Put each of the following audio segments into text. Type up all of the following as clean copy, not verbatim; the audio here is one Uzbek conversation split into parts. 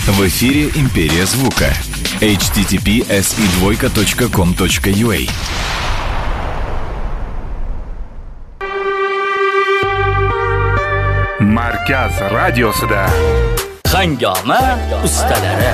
В эфире «Империя звука». https://com.ua. Markaz radiosida Hangoma ustalari.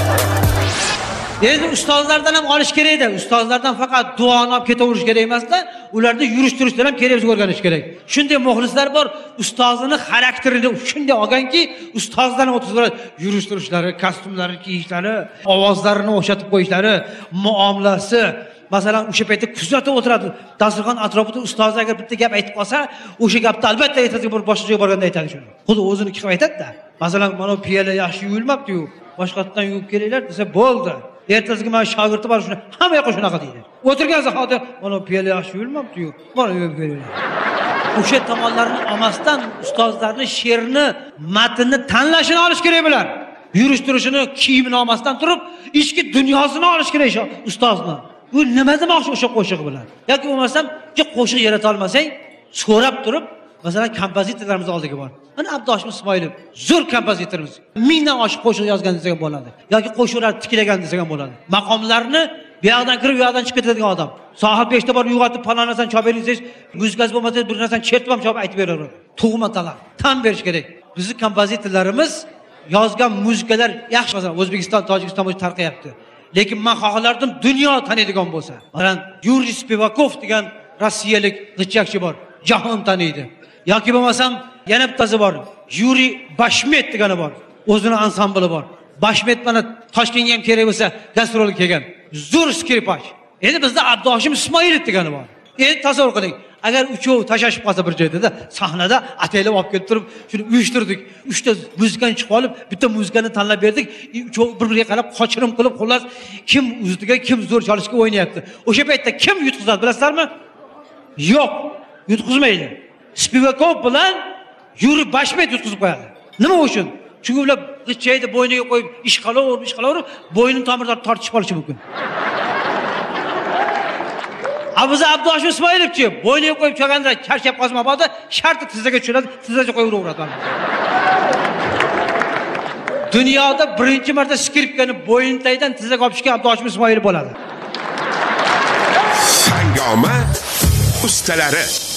Endi ustozlardan ham olish kerak edi. Ustozlardan faqat duoni olib ketaverish kerak emas-da, ularni yurish-turishdan ham kerak o'rganish kerak. Shunday muxlislar bor, ustozining xarakterini shunday olganki, ustozdan o'tib yurish-turishlari, kostyumlari kiyishlari, ovozlarini o'xshatib qo'yishlari, muomalasi. Masalan, o'sha paytda kuzatib o'tiradi. Dasturxon atrofida ustoz agar bitta gap aytib qolsa, o'sha gapni albatta ertasiga bir boshqa joyga borganda aytadi shuni. Xuddi o'zini qilib aytadi-da. Masalan, mana piyola yaxshi yuvilmabdi-yu, boshqatdan yuvib kelinglar desa bo'ldi. Ertasiga men shogirdi bor shuni, hamma yoqqa shunaqa deydi. O'tirgan zahoti mana piyola yaxshi yuvilmabdi-yu, mana yuvib kelinglar. O'sha tomonlarni olmasdan ustozlarning she'rini, matnni tanlashini olish kerak bular. Yurish-turishini, kiyimini olmasdan turib, ichki dunyosini olish kerak ustozni. Bu nima demoqchi o'sha qo'shiq bilan? Yoki bo'lmasam, qo'shiq yarata olmasang, so'rab turib, masalan, kompozitorlarimiz oldiga bor. Mana Abduhoshim Ismoilov zo'r kompozitorimiz. Mingdan oshiq qo'shiq yozgan desak ham bo'ladi. Yoki qo'shiqlar tiklagan desak ham bo'ladi. Maqomlarni bu yoqdan kirib, bu yoqdan chiqib ketadigan odam. Soat 5 da bor uyg'otib falon narsani chop beringiz, muzikasi bo'lmasa bir narsani chertib ham chop aytib beraveradi. Tug'ma talab, tan berish kerak. Bizning kompozitorlarimiz yozgan muzikalar yaxshi, masalan, O'zbekiston, Tojikiston bo'yicha tarqayapti. Lekin men xohlardim dunyo taniydigan bo'lsa. Masalan, Yuriy Spivakov degan rossiyalik g'ichakchi bor, jahon taniydi. Yoki bo'lmasam, yana bittasi bor, Yuriy Bashmet degani bor. O'zini ansambli bor. Bashmet mana Toshkentga ham kerak bo'lsa, gastrolga kelgan. Zo'r skripach. Endi bizda Abduhoshim Ismoilov degani bor. Endi tasavvur qiling, agar uchov tashashib qolsa bir joyda sahnada ataylab olib kelib turib, shuni uyushtirdik. 3 ta muzikani chiqib olib, bitta muzikani tanlab berdik. Uchov bir-biriga qarab qochirim qilib, xullas kim ustiga kim zo'r chalishga o'ynayapti. O'sha paytda kim yutqizadi bilasizlarmi? Yo'q, yutqizmaydi. Spivakov bilan Yuriy Bashmet yutqizib qo'yadi. Nima uchun? Chunki ular g'ichayni bo'yniga qo'yib ish qilaverib, bo'ynin tomirlari tortishib qolishi mumkin. Abuza Abduhoshim Ismoilovchi bo'yniga qo'yib cho'ganda charchab qolsa bo'ldi, sharti tizzaga tushiradi, tizzaga qo'yib uraveradi. Dunyoda birinchi marta skripkani bo'yintagidan tizzaga olishga Abduhoshim Ismoilov bo'ladi. Hangoma ustalari.